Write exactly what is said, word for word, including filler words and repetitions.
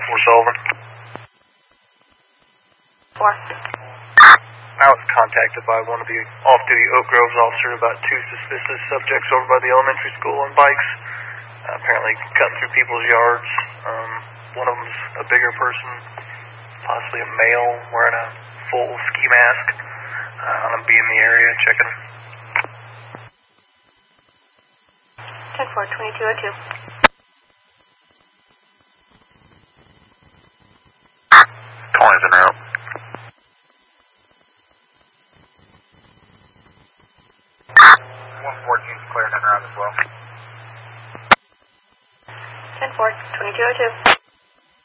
four Sullivan. Four. I was contacted by one of the off-duty Oak Groves officers about two suspicious subjects over by the elementary school on bikes. Uh, apparently cutting through people's yards. Um, one of them's a bigger person, possibly a male, wearing a full ski mask. Uh, I'm going to be in the area checking. ten four, twenty-two oh two. twenty's en route. one fourteen's cleared en route as well. ten four, twenty-two oh two.